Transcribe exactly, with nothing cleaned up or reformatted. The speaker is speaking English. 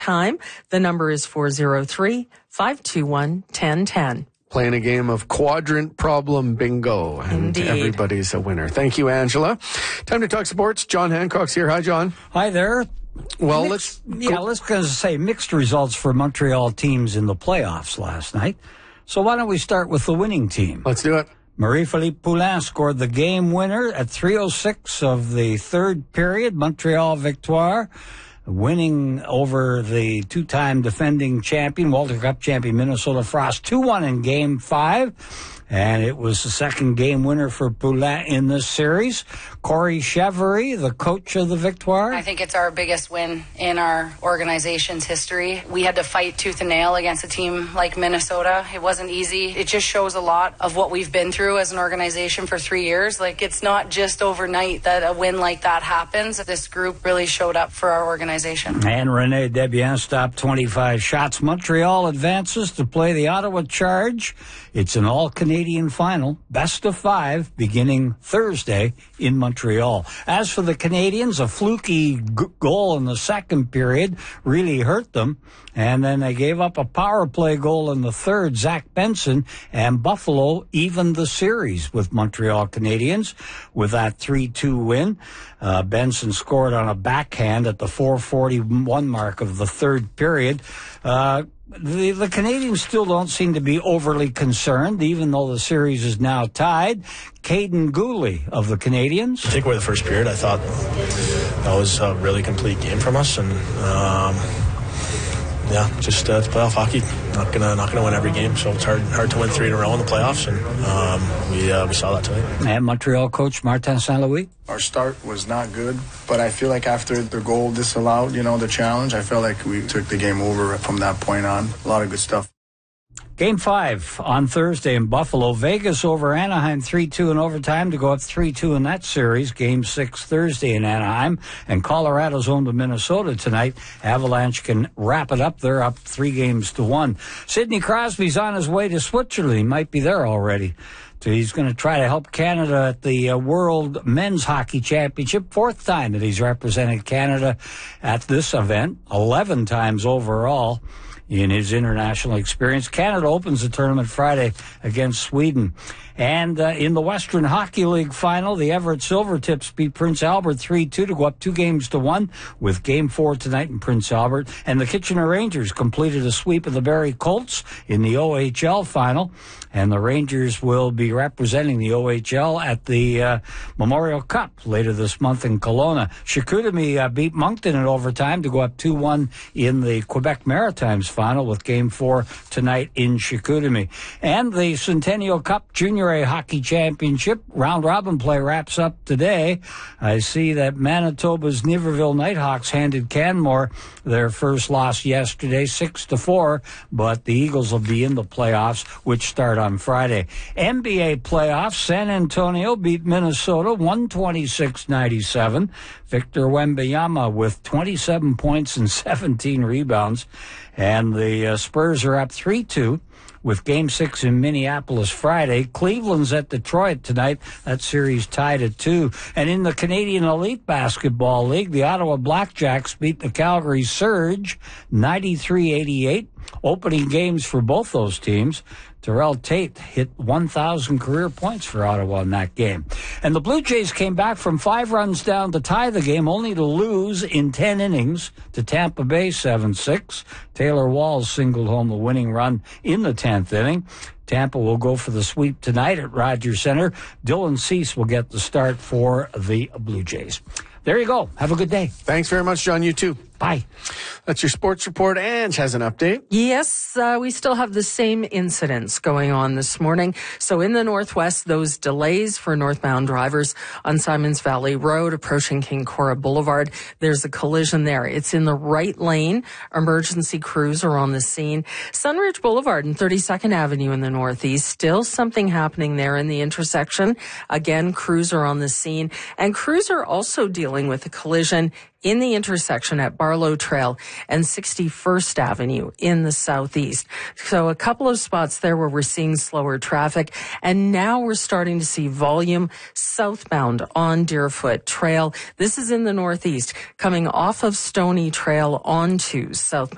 time. The number is four oh three, five two one, one oh one oh. Playing a game of quadrant problem bingo, and Indeed. Everybody's a winner. Thank you, Angela. Time to talk sports. John Hancock's here. Hi, John. Hi there. Well, mixed, let's... Yeah, go. let's gonna say mixed results for Montreal teams in the playoffs last night. So why don't we start with the winning team? Let's do it. Marie-Philippe Poulin scored the game winner at three oh six of the third period. Montreal victoire, winning over the two-time defending champion, Walter Cup champion Minnesota Frost, two one in game five. And it was the second game winner for Poulin in this series. Corey Chevery, the coach of the Victoire. I think it's our biggest win in our organization's history. We had to fight tooth and nail against a team like Minnesota. It wasn't easy. It just shows a lot of what we've been through as an organization for three years. Like, it's not just overnight that a win like that happens. This group really showed up for our organization. And René Desbiens stopped twenty-five shots. Montreal advances to play the Ottawa Charge. It's an all-Canadian final, best of five, beginning Thursday in Montreal. As for the Canadians, a fluky g- goal in the second period really hurt them. And then they gave up a power play goal in the third, Zach Benson, and Buffalo evened the series with Montreal Canadiens with that three two win. Uh, Benson scored on a backhand at the four forty-one mark of the third period. Uh, The, the Canadians still don't seem to be overly concerned, even though the series is now tied. Caden Gooley of the Canadians. Take away the first period, I thought that was a really complete game from us, and um, yeah, just uh, it's playoff hockey. Not gonna not gonna win every game, so it's hard hard to win three in a row in the playoffs, and um, we uh, we saw that tonight. And Montreal coach Martin Saint-Louis. Our start was not good, but I feel like after the goal disallowed, you know, the challenge, I felt like we took the game over from that point on. A lot of good stuff. Game five on Thursday in Buffalo. Vegas over Anaheim three two in overtime to go up three two in that series. Game six Thursday in Anaheim. And Colorado's home to Minnesota tonight. Avalanche can wrap it up. They're up three games to one. Sidney Crosby's on his way to Switzerland. He might be there already. So he's going to try to help Canada at the uh, World Men's Hockey Championship. Fourth time that he's represented Canada at this event. Eleven times overall in his international experience. Canada opens the tournament Friday against Sweden. And uh, in the Western Hockey League final, the Everett Silvertips beat Prince Albert three two to go up two games to one with game four tonight in Prince Albert. And the Kitchener Rangers completed a sweep of the Barrie Colts in the O H L final. And the Rangers will be representing the O H L at the uh, Memorial Cup later this month in Kelowna. Chicoutimi uh, beat Moncton in overtime to go up two one in the Quebec Maritimes final with game four tonight in Chicoutimi. And the Centennial Cup Junior A Hockey Championship round-robin play wraps up today. I see that Manitoba's Niverville Nighthawks handed Canmore their first loss yesterday, six to four, but the Eagles will be in the playoffs, which start on Friday. N B A playoffs, San Antonio beat Minnesota one twenty-six ninety-seven. Victor Wembanyama with twenty-seven points and seventeen rebounds. And the uh, Spurs are up three two with Game six in Minneapolis Friday. Cleveland's at Detroit tonight. That series tied at two. And in the Canadian Elite Basketball League, the Ottawa Blackjacks beat the Calgary Surge ninety-three eighty-eight. Opening games for both those teams. Terrell Tate hit one thousand career points for Ottawa in that game. And the Blue Jays came back from five runs down to tie the game, only to lose in ten innings to Tampa Bay seven six. Taylor Walls singled home the winning run in the tenth inning. Tampa will go for the sweep tonight at Rogers Center. Dylan Cease will get the start for the Blue Jays. There you go. Have a good day. Thanks very much, John. You too. Bye. That's your sports report. Ange has an update. Yes, uh, we still have the same incidents going on this morning. So in the Northwest, those delays for northbound drivers on Simons Valley Road approaching King Cora Boulevard. There's a collision there. It's in the right lane. Emergency crews are on the scene. Sunridge Boulevard and thirty-second Avenue in the Northeast. Still something happening there in the intersection. Again, crews are on the scene. And crews are also dealing with a collision in the intersection at Barlow Trail and sixty-first Avenue in the southeast. So a couple of spots there where we're seeing slower traffic. And now we're starting to see volume southbound on Deerfoot Trail. This is in the northeast, coming off of Stony Trail onto southbound.